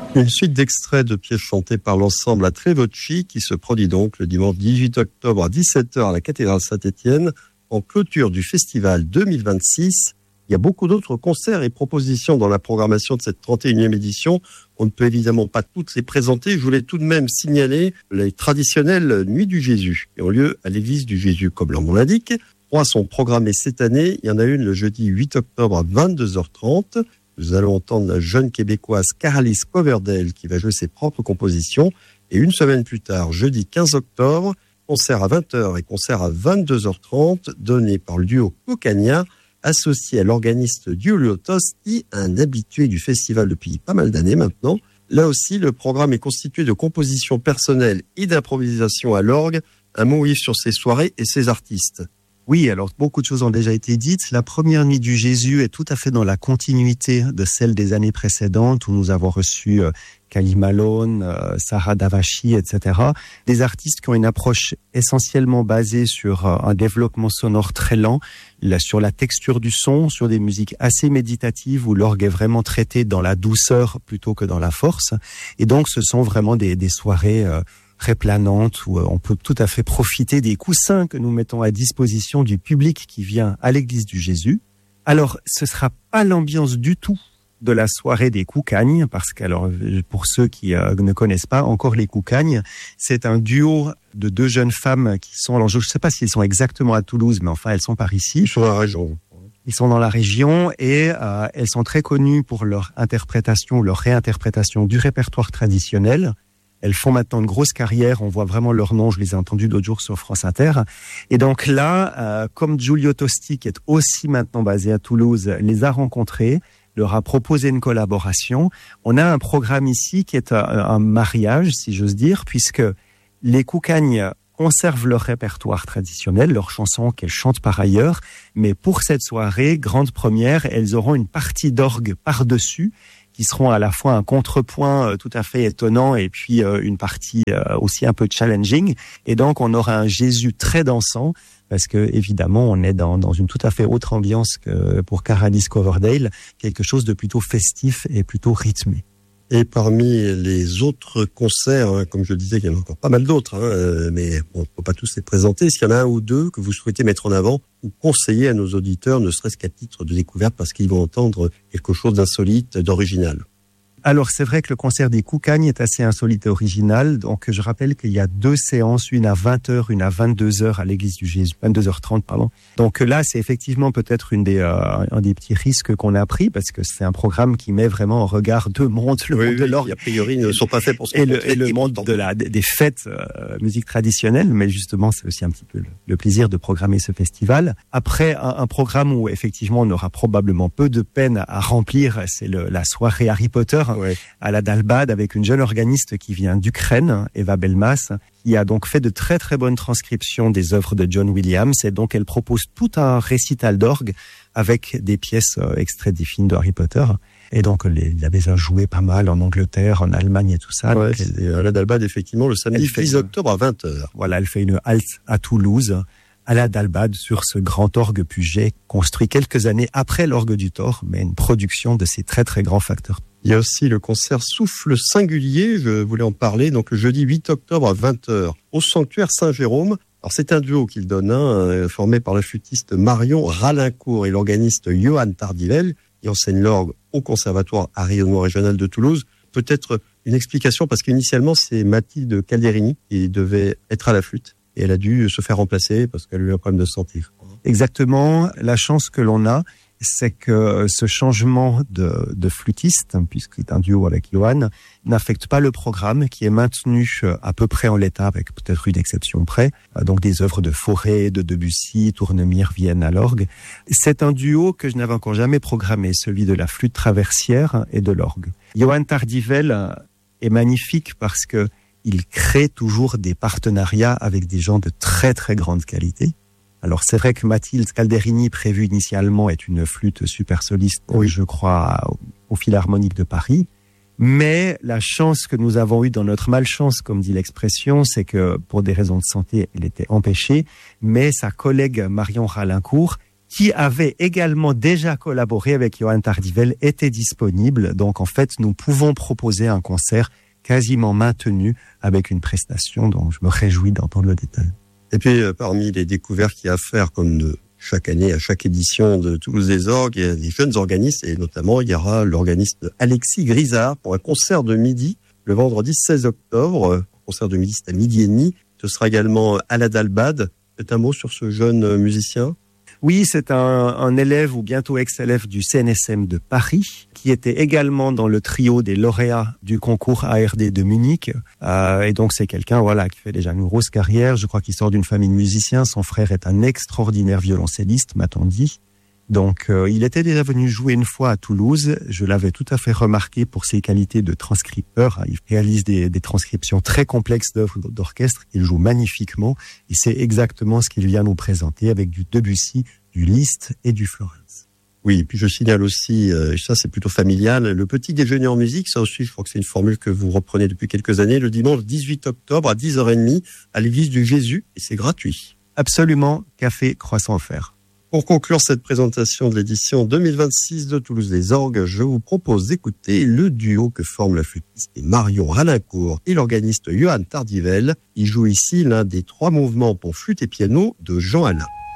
Une suite d'extraits de pièces chantées par l'ensemble à Tre Voci qui se produit donc le dimanche 18 octobre à 17h à la cathédrale Saint-Étienne en clôture du festival 2026. Il y a beaucoup d'autres concerts et propositions dans la programmation de cette 31e édition. On ne peut évidemment pas toutes les présenter. Je voulais tout de même signaler les traditionnelles Nuits du Jésus qui ont lieu à l'église du Jésus, comme leur nom l'indique. 3 sont programmées cette année. Il y en a une le jeudi 8 octobre à 22h30. Nous allons entendre la jeune québécoise Caralis Coverdale qui va jouer ses propres compositions. Et une semaine plus tard, jeudi 15 octobre, concert à 20h et concert à 22h30 donné par le duo Cucagna, associé à l'organiste Giulio Tosti, un habitué du festival depuis pas mal d'années maintenant. Là aussi, le programme est constitué de compositions personnelles et d'improvisation à l'orgue. Un mot Yves sur ces soirées et ces artistes. Oui, alors beaucoup de choses ont déjà été dites. La première nuit du Jésus est tout à fait dans la continuité de celle des années précédentes où nous avons reçu Kali Malone, Sarah Davachi, etc. Des artistes qui ont une approche essentiellement basée sur un développement sonore très lent, sur la texture du son, sur des musiques assez méditatives où l'orgue est vraiment traité dans la douceur plutôt que dans la force. Et donc, ce sont vraiment des soirées très planante où on peut tout à fait profiter des coussins que nous mettons à disposition du public qui vient à l'église du Jésus. Alors, ce sera pas l'ambiance du tout de la soirée des Cucagnes, parce que, alors, pour ceux qui ne connaissent pas encore les Cucagnes, c'est un duo de 2 jeunes femmes qui sont, alors je ne sais pas si elles sont exactement à Toulouse, mais enfin, elles sont par ici. Ils sont dans la région. Ils sont dans la région et elles sont très connues pour leur interprétation, leur réinterprétation du répertoire traditionnel. Elles font maintenant une grosse carrière, on voit vraiment leur nom, je les ai entendus l'autre jour sur France Inter. Et donc là, comme Giulio Tosti, qui est aussi maintenant basé à Toulouse, les a rencontrés, leur a proposé une collaboration. On a un programme ici qui est un mariage, si j'ose dire, puisque les Cucagnes conservent leur répertoire traditionnel, leurs chansons qu'elles chantent par ailleurs, mais pour cette soirée, grande première, elles auront une partie d'orgue par-dessus, qui seront à la fois un contrepoint tout à fait étonnant et puis une partie aussi un peu challenging. Et donc, on aura un Jésus très dansant parce que, évidemment, on est dans une tout à fait autre ambiance que pour Caralis Coverdale, quelque chose de plutôt festif et plutôt rythmé. Et parmi les autres concerts, comme je le disais, il y en a encore pas mal d'autres, mais on ne peut pas tous les présenter. Est-ce qu'il y en a un ou deux que vous souhaitez mettre en avant ou conseiller à nos auditeurs, ne serait-ce qu'à titre de découverte, parce qu'ils vont entendre quelque chose d'insolite, d'original? Alors, c'est vrai que le concert des Cucagnes est assez insolite et original. Donc, je rappelle qu'il y a 2 séances, une à 20h, une à 22h à l'église du Jésus, 22h30, pardon. Donc là, c'est effectivement peut-être un des petits risques qu'on a pris parce que c'est un programme qui met vraiment en regard 2 mondes, le monde de l'orgue. A priori, ils ne sont pas faits pour ça. Et le monde des fêtes, musique traditionnelle. Mais justement, c'est aussi un petit peu le plaisir de programmer ce festival. Après, un programme où effectivement, on aura probablement peu de peine à remplir, c'est la soirée Harry Potter. Ouais. À la Dalbad avec une jeune organiste qui vient d'Ukraine, Eva Belmas, qui a donc fait de très très bonnes transcriptions des œuvres de John Williams et donc elle propose tout un récital d'orgue avec des pièces extraits des films de Harry Potter. Et donc, il avait joué pas mal en Angleterre, en Allemagne et tout ça. Ouais, donc, c'est à la Dalbad, effectivement, le samedi 10 octobre à 20h. Voilà, elle fait une halte à Toulouse, à la Dalbad, sur ce grand orgue Puget, construit quelques années après l'orgue du Thor, mais une production de ces très très grands facteurs. Il y a aussi le concert Souffle Singulier, je voulais en parler, donc le jeudi 8 octobre à 20h au Sanctuaire Saint-Jérôme. Alors c'est un duo qu'il donne, formé par la flûtiste Marion Ralincourt et l'organiste Johan Tardivel, qui enseigne l'orgue au Conservatoire à rayonnement régional de Toulouse. Peut-être une explication, parce qu'initialement c'est Mathilde Calderini qui devait être à la flûte, et elle a dû se faire remplacer parce qu'elle a eu un problème de santé. Exactement, la chance que l'on a, c'est que ce changement de flûtiste, puisqu'il est un duo avec Johan, n'affecte pas le programme qui est maintenu à peu près en l'état, avec peut-être une exception près. Donc des œuvres de Fauré, de Debussy, Tournemire viennent à l'orgue. C'est un duo que je n'avais encore jamais programmé, celui de la flûte traversière et de l'orgue. Johan Tardivel est magnifique parce que il crée toujours des partenariats avec des gens de très très grande qualité. Alors c'est vrai que Mathilde Calderini, prévue initialement, est une flûte super soliste, oui, je crois, au Philharmonique de Paris. Mais la chance que nous avons eue dans notre malchance, comme dit l'expression, c'est que pour des raisons de santé, elle était empêchée. Mais sa collègue Marion Ralincourt qui avait également déjà collaboré avec Johan Tardivel, était disponible. Donc en fait, nous pouvons proposer un concert quasiment maintenu avec une prestation dont je me réjouis d'entendre le détail. Et puis, parmi les découvertes qu'il y a à faire, comme chaque année, à chaque édition de Toulouse des Orgues, il y a des jeunes organistes, et notamment, il y aura l'organiste Alexis Grisard pour un concert de midi, le vendredi 16 octobre. Concert de midi, c'est à midi et demi. Ce sera également Alad Albad. Faites un mot sur ce jeune musicien. Oui, c'est un élève ou bientôt ex-élève du CNSM de Paris, qui était également dans le trio des lauréats du concours ARD de Munich. Et donc c'est quelqu'un qui fait déjà une grosse carrière. Je crois qu'il sort d'une famille de musiciens. Son frère est un extraordinaire violoncelliste, m'a-t-on dit. Donc il était déjà venu jouer une fois à Toulouse. Je l'avais tout à fait remarqué pour ses qualités de transcripteur. Il réalise des transcriptions très complexes d'œuvres d'orchestre. Il joue magnifiquement et c'est exactement ce qu'il vient nous présenter avec du Debussy, du Liszt et du Florence. Oui, et puis je signale aussi, ça c'est plutôt familial, le petit déjeuner en musique, ça aussi je crois que c'est une formule que vous reprenez depuis quelques années, le dimanche 18 octobre à 10h30 à l'église du Jésus et c'est gratuit. Absolument, café, croissant offert. Pour conclure cette présentation de l'édition 2026 de Toulouse des Orgues, je vous propose d'écouter le duo que forment la flûtiste Marion Ralincourt et l'organiste Johan Tardivel. Il joue ici l'un des 3 mouvements pour flûte et piano de Jean Alain.